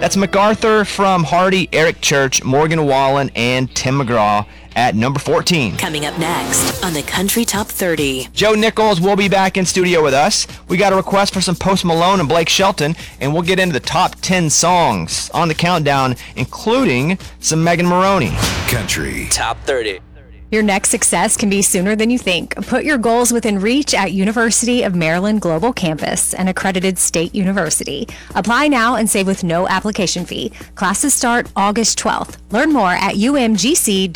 That's MacArthur from Hardy, Eric Church, Morgan Wallen, and Tim McGraw at number 14. Coming up next on the Country Top 30. Joe Nichols will be back in studio with us. We got a request for some Post Malone and Blake Shelton, and we'll get into the top 10 songs on the countdown, including some Megan Maroney. Country Top 30. Your next success can be sooner than you think. Put your goals within reach at University of Maryland Global Campus, an accredited state university. Apply now and save with no application fee. Classes start August 12th. Learn more at umgc.edu.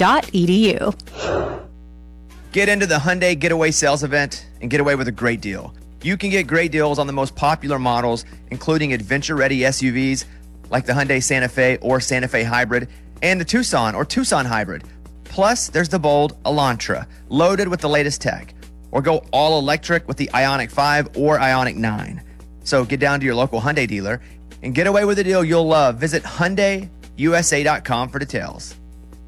Get into the Hyundai Getaway Sales Event and get away with a great deal. You can get great deals on the most popular models, including adventure-ready SUVs like the Hyundai Santa Fe or Santa Fe Hybrid and the Tucson or Tucson Hybrid. Plus, there's the bold Elantra, loaded with the latest tech. Or go all electric with the Ioniq 5 or Ioniq 9. So get down to your local Hyundai dealer and get away with a deal you'll love. Visit HyundaiUSA.com for details.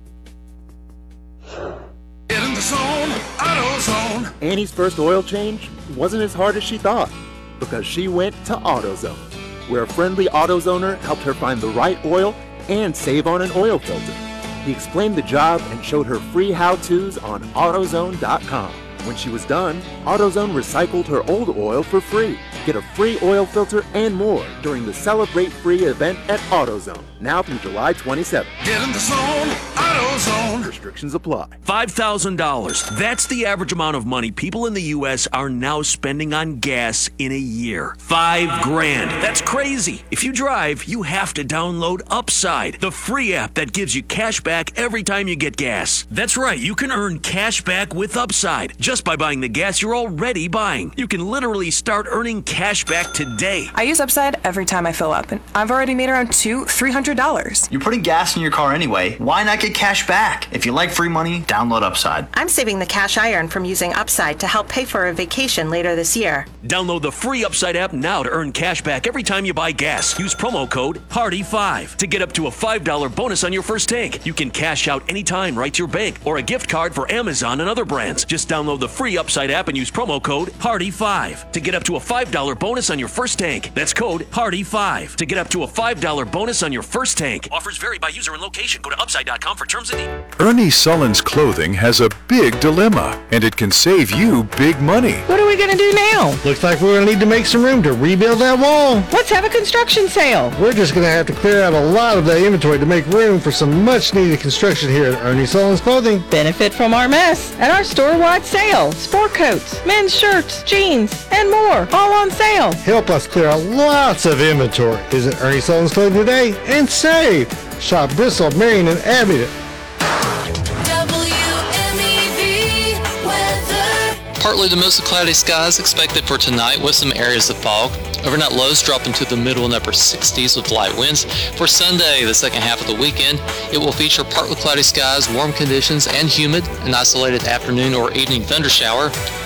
Get in the zone, AutoZone. Annie's first oil change wasn't as hard as she thought because she went to AutoZone, where a friendly AutoZoner helped her find the right oil and save on an oil filter. He explained the job and showed her free how-tos on AutoZone.com. When she was done, AutoZone recycled her old oil for free. Get a free oil filter and more during the Celebrate Free event at AutoZone, now through July 27th. Get in the zone, AutoZone. Restrictions apply. $5,000. That's the average amount of money people in the U.S. are now spending on gas in a year. $5,000. That's crazy. If you drive, you have to download Upside, the free app that gives you cash back every time you get gas. That's right. You can earn cash back with Upside just by buying the gas you're already buying. You can literally start earning cash back today. I use Upside every time I fill up, and I've already made around $300. You're putting gas in your car anyway. Why not get cash back? If you like free money, download Upside. I'm saving the cash I earn from using Upside to help pay for a vacation later this year. Download the free Upside app now to earn cash back every time you buy gas. Use promo code PARTY5 to get up to a $5 bonus on your first tank. You can cash out anytime right to your bank or a gift card for Amazon and other brands. Just download the free Upside app and use promo code PARTY5 to get up to a $5 bonus on your first tank. That's code PARTY5 to get up to a $5 bonus on your first tank. Offers vary by user and location. Go to upside.com for terms and details. Ernie Sullen's Clothing has a big dilemma, and it can save you big money. What are we going to do now? Looks like we're going to need to make some room to rebuild that wall. Let's have a construction sale. We're just going to have to clear out a lot of that inventory to make room for some much-needed construction here at Ernie Sullen's Clothing. Benefit from our mess at our store-wide sale. Sport coats, men's shirts, jeans, and more, all on sale. Help us clear out lots of inventory. Visit Ernie Sullen's Clothing today and save. Shop Bristol, Marion, and Abingdon. Partly to mostly cloudy skies expected for tonight with some areas of fog. Overnight lows drop into the middle and upper 60s with light winds. For Sunday, the second half of the weekend, it will feature partly cloudy skies, warm conditions, and humid, an isolated afternoon or evening thundershower.